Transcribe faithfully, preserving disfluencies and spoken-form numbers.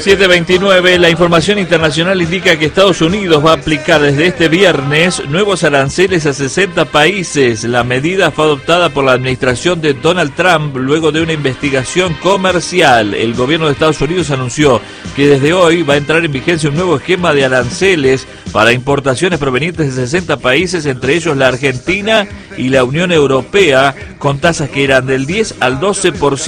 siete veintinueve, la información internacional indica que Estados Unidos va a aplicar desde este viernes nuevos aranceles a sesenta países. La medida fue adoptada por la administración de Donald Trump luego de una investigación comercial. El gobierno de Estados Unidos anunció que desde hoy va a entrar en vigencia un nuevo esquema de aranceles para importaciones provenientes de sesenta países, entre ellos la Argentina y la Unión Europea, con tasas que eran del diez al doce por ciento.